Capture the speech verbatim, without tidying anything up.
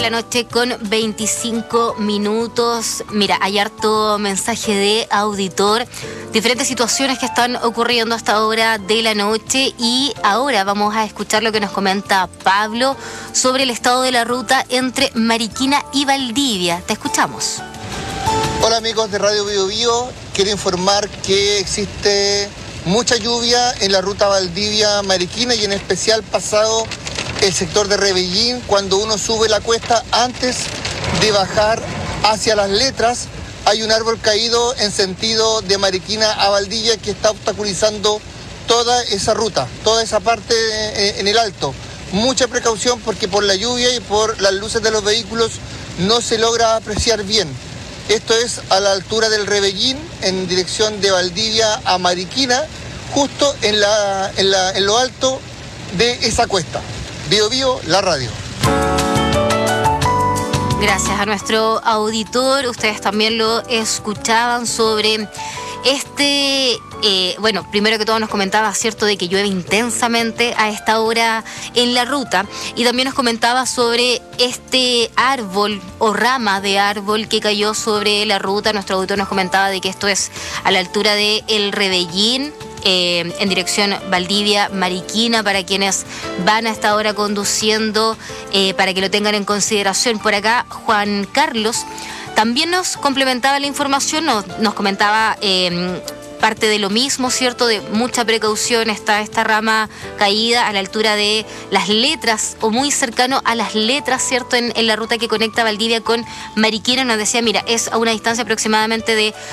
la noche con veinticinco minutos. Mira, hay harto mensaje de auditor, diferentes situaciones que están ocurriendo a esta hora de la noche, y ahora vamos a escuchar lo que nos comenta Pablo sobre el estado de la ruta entre Mariquina y Valdivia. Te escuchamos. Hola amigos de Radio Bio Bio, quiero informar que existe mucha lluvia en la ruta Valdivia-Mariquina y en especial pasado el sector de Rebellín, cuando uno sube la cuesta antes de bajar hacia Las Letras. Hay un árbol caído en sentido de Mariquina a Valdivia que está obstaculizando toda esa ruta, toda esa parte en el alto. Mucha precaución porque por la lluvia y por las luces de los vehículos no se logra apreciar bien. Esto es a la altura del Rebellín, en dirección de Valdivia a Mariquina, justo en, la, en, la, en lo alto de esa cuesta. Bio Bio, la radio. Gracias a nuestro auditor. Ustedes también lo escuchaban sobre este... Eh, bueno, primero que todo nos comentaba, cierto, de que llueve intensamente a esta hora en la ruta, y también nos comentaba sobre este árbol o rama de árbol que cayó sobre la ruta. Nuestro auditor nos comentaba de que esto es a la altura de El Rebellín, eh, en dirección Valdivia-Mariquina, para quienes van a esta hora conduciendo, eh, para que lo tengan en consideración. Por acá, Juan Carlos también nos complementaba la información, nos, nos comentaba... Eh, parte de lo mismo, ¿cierto? De mucha precaución, está esta rama caída a la altura de Las Letras o muy cercano a Las Letras, ¿cierto? En, en la ruta que conecta Valdivia con Mariquina. Nos decía, mira, es a una distancia aproximadamente de